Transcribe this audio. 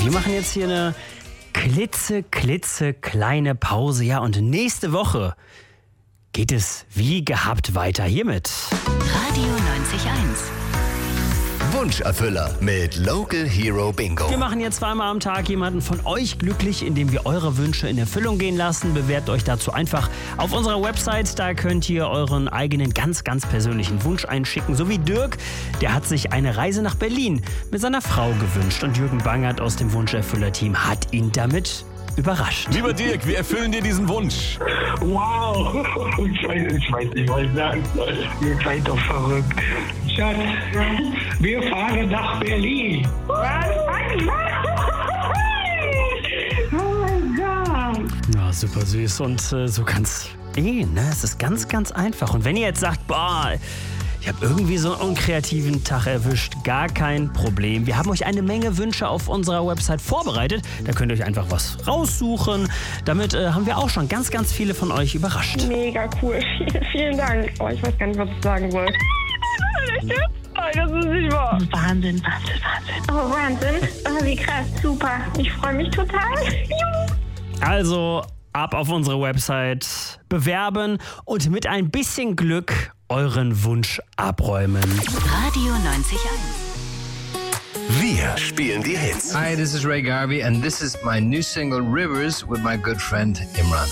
Wir machen jetzt hier eine klitzekleine Pause. Ja, und nächste Woche geht es wie gehabt weiter hiermit. Radio 90.1. Wunscherfüller mit Local Hero Bingo. Wir machen jetzt zweimal am Tag jemanden von euch glücklich, indem wir eure Wünsche in Erfüllung gehen lassen. Bewerbt euch dazu einfach auf unserer Website. Da könnt ihr euren eigenen ganz persönlichen Wunsch einschicken. So wie Dirk, der hat sich eine Reise nach Berlin mit seiner Frau gewünscht. Und Jürgen Bangert aus dem Wunscherfüller-Team hat ihn damit überrascht. Lieber Dirk, wir erfüllen dir diesen Wunsch. Wow, ich weiß nicht, was ich sagen soll. Ihr seid doch verrückt. Schatz, wir fahren nach Berlin. Was? Oh mein Gott. Ja, super süß und so ganz ne? Es ist ganz einfach. Und wenn ihr jetzt sagt, boah, ich habe irgendwie so einen unkreativen Tag erwischt, gar kein Problem. Wir haben euch eine Menge Wünsche auf unserer Website vorbereitet. Da könnt ihr euch einfach was raussuchen. Damit haben wir auch schon ganz viele von euch überrascht. Mega cool. Vielen Dank. Oh, ich weiß gar nicht, was ich sagen soll. Nein, das ist nicht wahr. Wahnsinn. Oh, Wahnsinn. Oh, wie krass. Super. Ich freue mich total. Also ab auf unsere Website, bewerben und mit ein bisschen Glück euren Wunsch abräumen. Radio 90.1. Wir spielen die Hits. Hi, this is Ray Garvey and this is my new single Rivers with my good friend Imran.